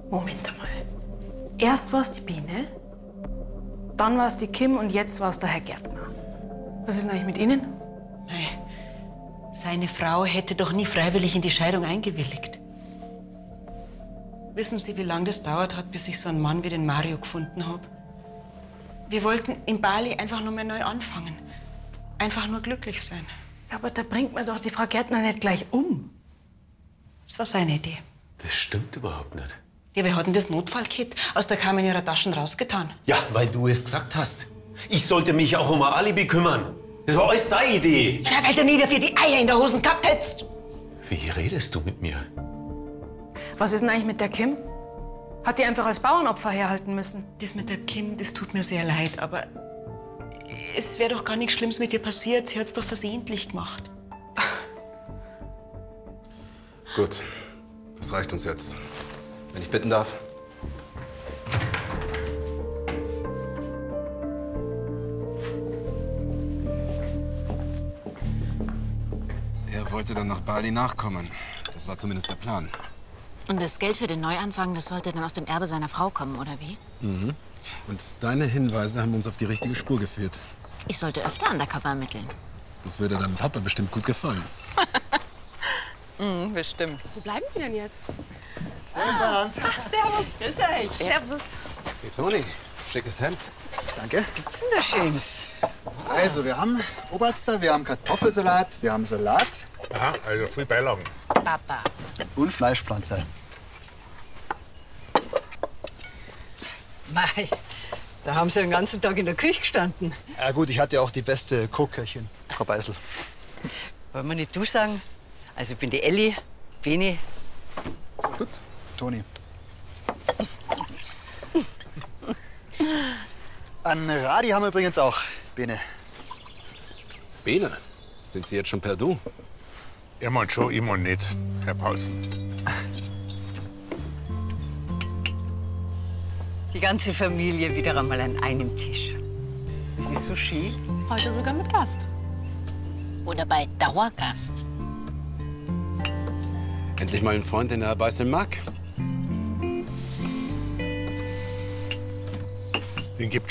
Moment mal. Erst war es die Biene, dann war es die Kim und jetzt war es der Herr Gärtner. Was ist denn eigentlich mit Ihnen? Nein, seine Frau hätte doch nie freiwillig in die Scheidung eingewilligt. Wissen Sie, wie lange das dauert hat, bis ich so einen Mann wie den Mario gefunden habe? Wir wollten in Bali einfach nur mehr neu anfangen. Einfach nur glücklich sein. Ja, aber da bringt man doch die Frau Gärtner nicht gleich um. Das war seine Idee. Das stimmt überhaupt nicht. Ja, wir hatten das Notfallkit aus der Kam in ihrer Taschen rausgetan. Ja, weil du es gesagt hast. Ich sollte mich auch um ein Alibi kümmern. Das war alles deine Idee. Ja, weil du nie dafür die Eier in der Hosen gehabt hättest. Wie redest du mit mir? Was ist denn eigentlich mit der Kim? Hat die einfach als Bauernopfer herhalten müssen? Das mit der Kim, das tut mir sehr leid, aber es wäre doch gar nichts Schlimmes mit ihr passiert. Sie hat es doch versehentlich gemacht. Gut, das reicht uns jetzt. Wenn ich bitten darf. Er wollte dann nach Bali nachkommen. Das war zumindest der Plan. Und das Geld für den Neuanfang, das sollte dann aus dem Erbe seiner Frau kommen, oder wie? Mhm. Und deine Hinweise haben uns auf die richtige Spur geführt. Ich sollte öfter undercover ermitteln. Das würde deinem Papa bestimmt gut gefallen. Bestimmt. Wo bleiben wir denn jetzt? Servus. Grüß euch. Servus. Hey Toni, schickes Hemd. Danke. Was gibt's denn da Schönes? Also, wir haben Oberster, wir haben Kartoffelsalat, wir haben Salat Aha, also viel Beilagen. Papa. und Fleischpflanze. Mei, da haben Sie den ganzen Tag in der Küche gestanden. Ja gut, ich hatte auch die beste Co-Köchin, Frau Beisel. Wollen wir nicht du sagen? Also ich bin die Elli, Beni. Gut, Toni. An Radi haben wir übrigens auch, Bene. Bene, sind Sie jetzt schon per Du? Er meint schon, ich mein nicht, Herr Paulsen. Die ganze Familie wieder einmal an einem Tisch. Es ist so schön. Heute sogar mit Gast. Oder bei Dauergast. Endlich mal ein Freund, den Herr Beißel mag. Den gibt